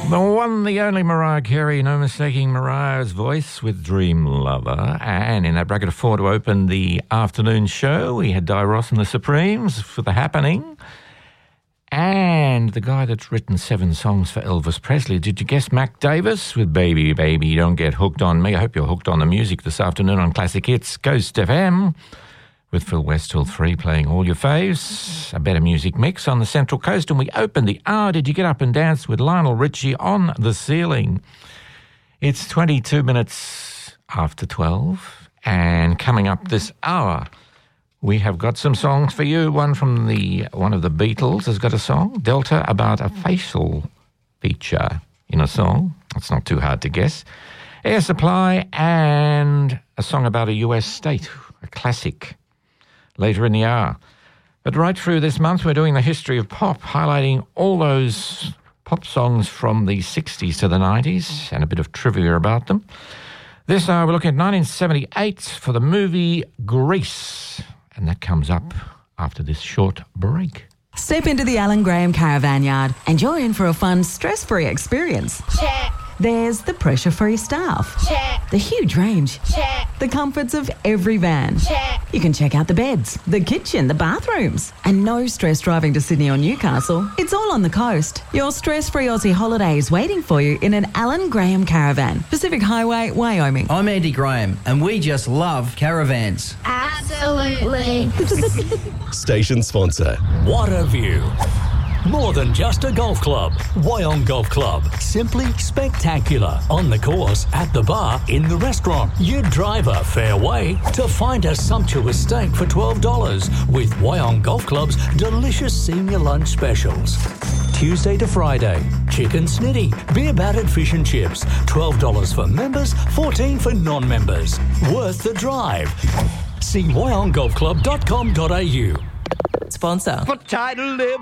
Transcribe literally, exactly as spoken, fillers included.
The one, the only Mariah Carey, no mistaking Mariah's voice with Dream Lover. And in that bracket of four to open the afternoon show, we had Di Ross and the Supremes for The Happening. And the guy that's written seven songs for Elvis Presley. Did you guess Mac Davis with Baby, Baby, Don't Get Hooked on Me? I hope you're hooked on the music this afternoon on Classic Hits. Ghost F M. With Phil West till three playing all your faves. A better music mix on the Central Coast. And we opened the hour. Did you get up and dance with Lionel Richie on the ceiling? It's twenty-two minutes after twelve. And coming up this hour, we have got some songs for you. One from the one of the Beatles has got a song, Delta, about a facial feature in a song. It's not too hard to guess. Air Supply and a song about a U S state, a classic. Later in the hour. But right through this month, we're doing the history of pop, highlighting all those pop songs from the sixties to the nineties and a bit of trivia about them. This hour, we're looking at nineteen seventy-eight for the movie Grease. And that comes up after this short break. Step into the Alan Graham Caravan Yard and you're in for a fun, stress-free experience. Check. There's the pressure-free staff. Check. The huge range. Check. The comforts of every van. Check. You can check out the beds, the kitchen, the bathrooms. And no stress driving to Sydney or Newcastle. It's all on the coast. Your stress-free Aussie holiday is waiting for you in an Alan Graham Caravan. Pacific Highway, Wyoming. I'm Andy Graham, and we just love caravans. Absolutely. Station sponsor. What a view. More than just a golf club. Wyong Golf Club. Simply spectacular. On the course, at the bar, in the restaurant. You drive a fair way to find a sumptuous steak for twelve dollars with Wyong Golf Club's delicious senior lunch specials. Tuesday to Friday. Chicken snitty. Beer battered fish and chips. twelve dollars for members, fourteen dollars for non-members. Worth the drive. See wyong golf club dot com dot a u. Sponsor. For title